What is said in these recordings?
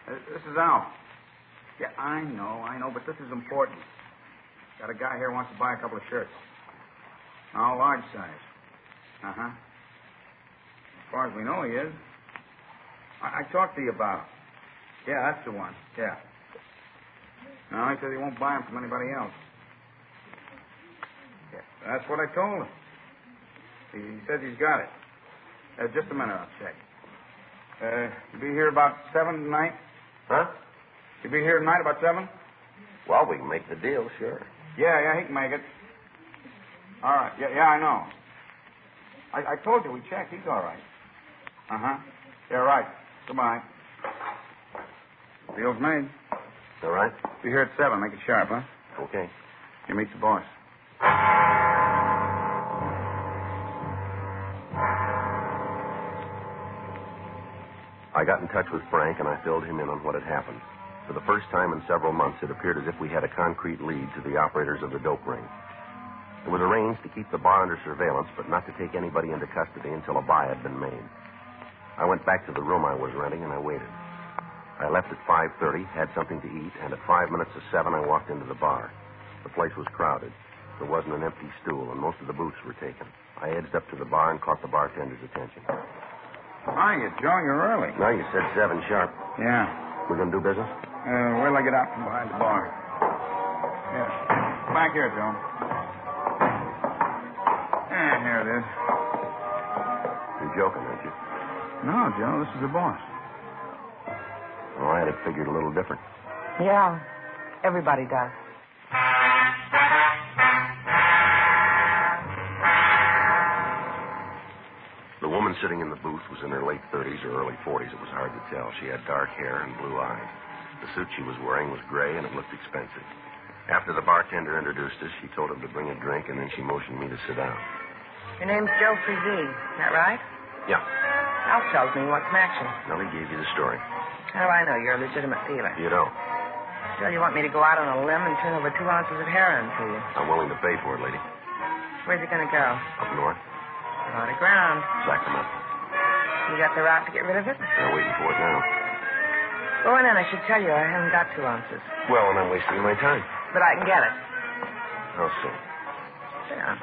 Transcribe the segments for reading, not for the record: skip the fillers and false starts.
This is Al. Yeah, I know, but this is important. Got a guy here who wants to buy a couple of shirts. All large size. Uh-huh. As far as we know, he is. I talked to you about him. Yeah, that's the one. Yeah. No, he says he won't buy them from anybody else. Yeah, that's what I told him. He says he's got it. Just a minute, I'll check. You be here about 7 tonight? Huh? You be here tonight about 7? Well, we can make the deal, sure. Yeah, he can make it. All right. Yeah, I know. I told you we checked. He's all right. Uh-huh. Yeah, right. Goodbye. Deal's made. All right. Be here at 7. Make it sharp, huh? Okay. You meet the boss. I got in touch with Frank, and I filled him in on what had happened. For the first time in several months, it appeared as if we had a concrete lead to the operators of the dope ring. It was arranged to keep the bar under surveillance, but not to take anybody into custody until a buy had been made. I went back to the room I was renting, and I waited. I left at 5:30, had something to eat, and at 5 minutes to 7, I walked into the bar. The place was crowded. There wasn't an empty stool, and most of the booths were taken. I edged up to the bar and caught the bartender's attention. Hiya, Joe. You're early. No, you said 7 sharp. Yeah. We're going to do business? Wait till I get out from behind the bar. Yeah. Back here, Joe. Yeah, here it is. You're joking, aren't you? No, Joe, this is the boss. Oh, I had it figured a little different. Yeah, everybody does. The woman sitting in the booth was in her late 30s or early 40s. It was hard to tell. She had dark hair and blue eyes. The suit she was wearing was gray, and it looked expensive. After the bartender introduced us, she told him to bring a drink, and then she motioned me to sit down. Your name's Joe Frizee, is that right? Yeah. Al tells me you want some action. Well, he gave you the story. How do I know you're a legitimate dealer? You don't. Still, you want me to go out on a limb and turn over 2 ounces of heroin to you? I'm willing to pay for it, lady. Where's it going to go? Up north. A lot of ground. Sacramento. You got the route to get rid of it? They're waiting for it now. Oh, and then I should tell you, I haven't got 2 ounces. Well, and I'm wasting my time. But I can get it. How soon? Sit down.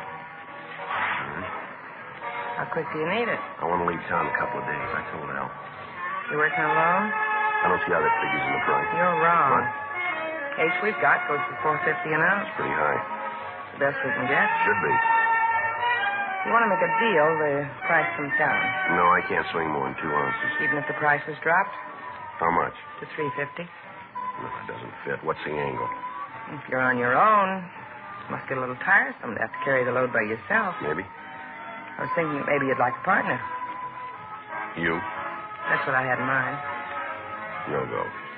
How quick do you need it? I want to leave town in a couple of days. I told Al. You working alone? I don't see how that figures in the price. You're wrong. What? Case we've got goes for $4.50 an ounce. It's pretty high. The best we can get. Should be. If you want to make a deal, the price comes down. No, I can't swing more than 2 ounces. Even if the price was dropped How much? to $3.50. No, it doesn't fit. What's the angle? If you're on your own, it must get a little tiresome to have to carry the load by yourself. Maybe. I was thinking maybe you'd like a partner. You? That's what I had in mind. No go.